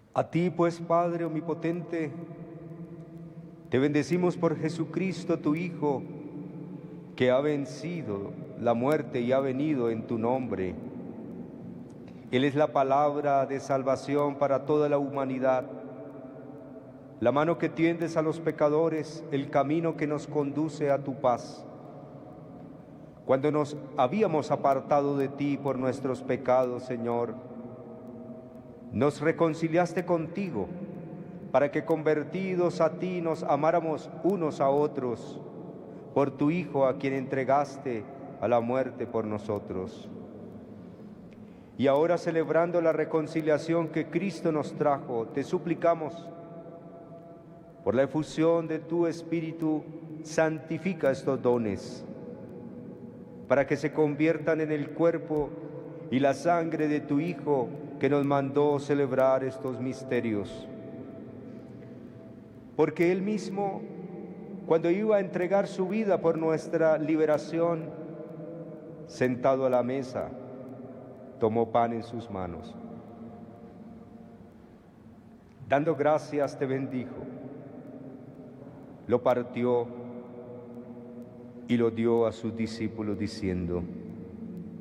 A ti, pues, Padre omnipotente, te bendecimos por Jesucristo, tu Hijo, que ha vencido la muerte y ha venido en tu nombre. Él es la palabra de salvación para toda la humanidad, la mano que tiendes a los pecadores, el camino que nos conduce a tu paz. Cuando nos habíamos apartado de ti por nuestros pecados, Señor, nos reconciliaste contigo para que convertidos a ti nos amáramos unos a otros por tu Hijo, a quien entregaste a la muerte por nosotros. Y ahora, celebrando la reconciliación que Cristo nos trajo, te suplicamos, por la efusión de tu Espíritu, santifica estos dones, para que se conviertan en el cuerpo y la sangre de tu Hijo, que nos mandó celebrar estos misterios. Porque Él mismo, cuando iba a entregar su vida por nuestra liberación, sentado a la mesa, tomó pan en sus manos. Dando gracias, te bendijo, lo partió y lo dio a sus discípulos, diciendo: